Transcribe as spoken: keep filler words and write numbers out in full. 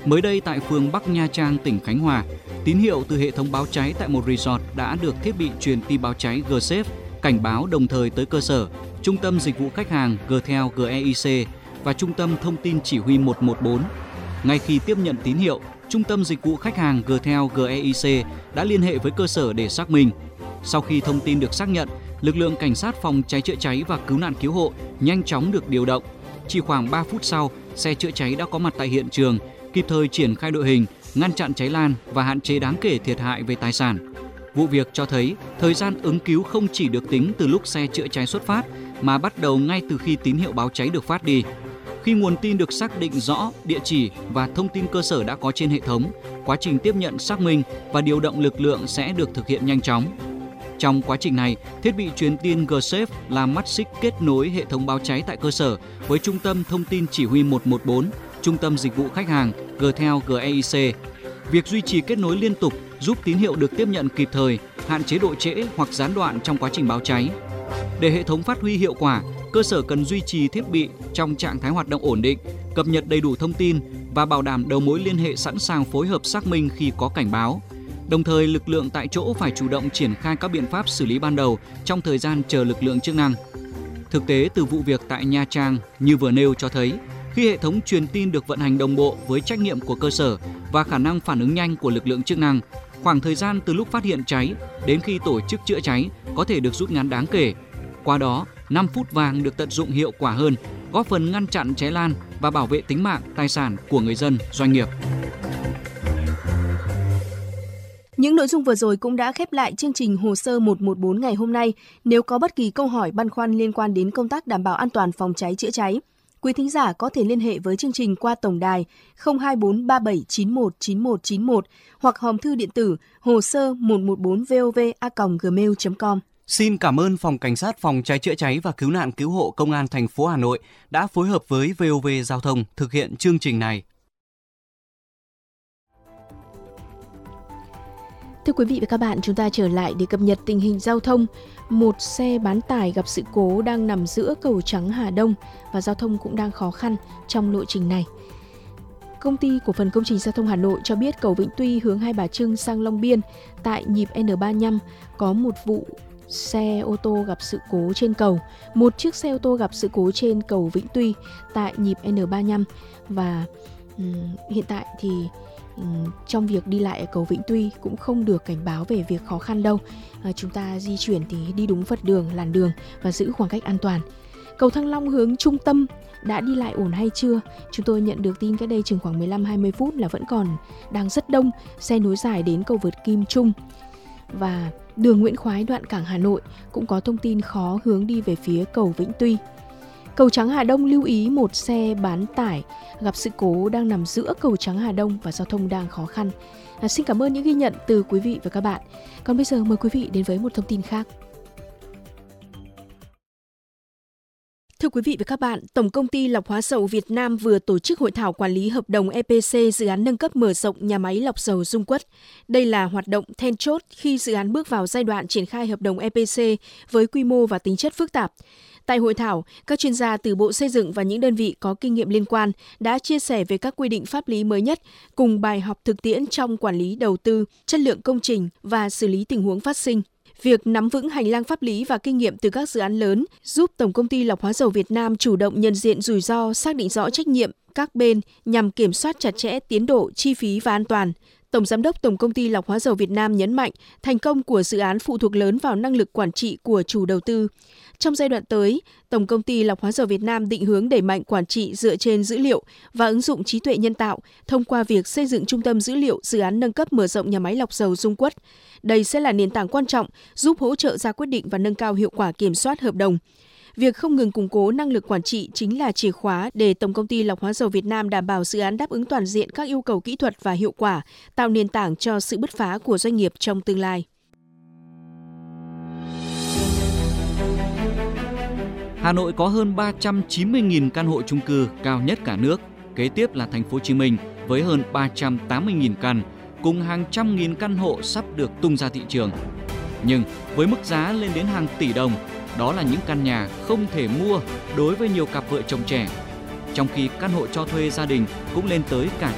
Mới đây tại phường Bắc Nha Trang, tỉnh Khánh Hòa, tín hiệu từ hệ thống báo cháy tại một resort đã được thiết bị truyền tin báo cháy GSafe cảnh báo đồng thời tới cơ sở, Trung tâm Dịch vụ Khách hàng Gtel giê e i xê và Trung tâm Thông tin Chỉ huy một một bốn. Ngay khi tiếp nhận tín hiệu, Trung tâm Dịch vụ Khách hàng Gtel giê e i xê đã liên hệ với cơ sở để xác minh. Sau khi thông tin được xác nhận, lực lượng cảnh sát phòng cháy chữa cháy và cứu nạn cứu hộ nhanh chóng được điều động. Chỉ khoảng ba phút sau, xe chữa cháy đã có mặt tại hiện trường, kịp thời triển khai đội hình, ngăn chặn cháy lan và hạn chế đáng kể thiệt hại về tài sản. Vụ việc cho thấy thời gian ứng cứu không chỉ được tính từ lúc xe chữa cháy xuất phát mà bắt đầu ngay từ khi tín hiệu báo cháy được phát đi. Khi nguồn tin được xác định rõ địa chỉ và thông tin cơ sở đã có trên hệ thống, quá trình tiếp nhận xác minh và điều động lực lượng sẽ được thực hiện nhanh chóng. Trong quá trình này, thiết bị truyền tin GSafe là mắt xích kết nối hệ thống báo cháy tại cơ sở với Trung tâm Thông tin Chỉ huy một một bốn, Trung tâm Dịch vụ Khách hàng Gtel giê e i xê. Việc duy trì kết nối liên tục giúp tín hiệu được tiếp nhận kịp thời, hạn chế độ trễ hoặc gián đoạn trong quá trình báo cháy. Để hệ thống phát huy hiệu quả, cơ sở cần duy trì thiết bị trong trạng thái hoạt động ổn định, cập nhật đầy đủ thông tin và bảo đảm đầu mối liên hệ sẵn sàng phối hợp xác minh khi có cảnh báo. Đồng thời, lực lượng tại chỗ phải chủ động triển khai các biện pháp xử lý ban đầu trong thời gian chờ lực lượng chức năng. Thực tế từ vụ việc tại Nha Trang như vừa nêu cho thấy, khi hệ thống truyền tin được vận hành đồng bộ với trách nhiệm của cơ sở và khả năng phản ứng nhanh của lực lượng chức năng, khoảng thời gian từ lúc phát hiện cháy đến khi tổ chức chữa cháy có thể được rút ngắn đáng kể. Qua đó, năm phút vàng được tận dụng hiệu quả hơn, góp phần ngăn chặn cháy lan và bảo vệ tính mạng, tài sản của người dân, doanh nghiệp. Những nội dung vừa rồi cũng đã khép lại chương trình Hồ sơ một một bốn ngày hôm nay. Nếu có bất kỳ câu hỏi băn khoăn liên quan đến công tác đảm bảo an toàn phòng cháy chữa cháy, quý thính giả có thể liên hệ với chương trình qua tổng đài không hai bốn ba bảy chín một chín một chín một hoặc hòm thư điện tử hồ sơ một một bốn vov a còng gmail chấm com. Xin cảm ơn Phòng Cảnh sát Phòng cháy chữa cháy và Cứu nạn Cứu hộ Công an thành phố Hà Nội đã phối hợp với vê o vê Giao thông thực hiện chương trình này. Thưa quý vị và các bạn, chúng ta trở lại để cập nhật tình hình giao thông. Một xe bán tải gặp sự cố đang nằm giữa cầu Trắng Hà Đông và giao thông cũng đang khó khăn trong lộ trình này. Công ty Cổ phần Công trình Giao thông Hà Nội cho biết cầu Vĩnh Tuy hướng Hai Bà Trưng sang Long Biên tại nhịp N ba mươi lăm có một vụ xe ô tô gặp sự cố trên cầu, một chiếc xe ô tô gặp sự cố trên cầu Vĩnh Tuy tại nhịp N ba mươi lăm và um, hiện tại thì trong việc đi lại ở cầu Vĩnh Tuy cũng không được cảnh báo về việc khó khăn đâu. À, chúng ta di chuyển thì đi đúng phật đường, làn đường và giữ khoảng cách an toàn. Cầu Thăng Long hướng trung tâm đã đi lại ổn hay chưa? Chúng tôi nhận được tin cách đây chừng khoảng mười lăm đến hai mươi phút là vẫn còn đang rất đông xe nối dài đến cầu vượt Kim Trung. Và đường Nguyễn Khoái đoạn Cảng Hà Nội cũng có thông tin khó hướng đi về phía cầu Vĩnh Tuy. Cầu Trắng Hà Đông lưu ý một xe bán tải gặp sự cố đang nằm giữa cầu Trắng Hà Đông và giao thông đang khó khăn. À, xin cảm ơn những ghi nhận từ quý vị và các bạn. Còn bây giờ mời quý vị đến với một thông tin khác. Thưa quý vị và các bạn, Tổng công ty Lọc hóa dầu Việt Nam vừa tổ chức hội thảo quản lý hợp đồng E P C dự án nâng cấp mở rộng nhà máy lọc dầu Dung Quất. Đây là hoạt động then chốt khi dự án bước vào giai đoạn triển khai hợp đồng E P C với quy mô và tính chất phức tạp. Tại hội thảo, các chuyên gia từ Bộ Xây dựng và những đơn vị có kinh nghiệm liên quan đã chia sẻ về các quy định pháp lý mới nhất cùng bài học thực tiễn trong quản lý đầu tư, chất lượng công trình và xử lý tình huống phát sinh. Việc nắm vững hành lang pháp lý và kinh nghiệm từ các dự án lớn giúp Tổng công ty Lọc hóa dầu Việt Nam chủ động nhận diện rủi ro, xác định rõ trách nhiệm các bên nhằm kiểm soát chặt chẽ tiến độ, chi phí và an toàn. Tổng Giám đốc Tổng công ty Lọc hóa dầu Việt Nam nhấn mạnh thành công của dự án phụ thuộc lớn vào năng lực quản trị của chủ đầu tư. Trong giai đoạn tới, Tổng công ty Lọc hóa dầu Việt Nam định hướng đẩy mạnh quản trị dựa trên dữ liệu và ứng dụng trí tuệ nhân tạo thông qua việc xây dựng trung tâm dữ liệu dự án nâng cấp mở rộng nhà máy lọc dầu Dung Quất. Đây sẽ là nền tảng quan trọng giúp hỗ trợ ra quyết định và nâng cao hiệu quả kiểm soát hợp đồng. Việc không ngừng củng cố năng lực quản trị chính là chìa khóa để Tổng công ty Lọc hóa dầu Việt Nam đảm bảo dự án đáp ứng toàn diện các yêu cầu kỹ thuật và hiệu quả, tạo nền tảng cho sự bứt phá của doanh nghiệp trong tương lai. Hà Nội có hơn ba trăm chín mươi nghìn căn hộ chung cư cao nhất cả nước. Kế tiếp là Thành phố Hồ Chí Minh với hơn ba trăm tám mươi nghìn căn, cùng hàng trăm nghìn căn hộ sắp được tung ra thị trường. Nhưng với mức giá lên đến hàng tỷ đồng, đó là những căn nhà không thể mua đối với nhiều cặp vợ chồng trẻ. Trong khi căn hộ cho thuê gia đình cũng lên tới cả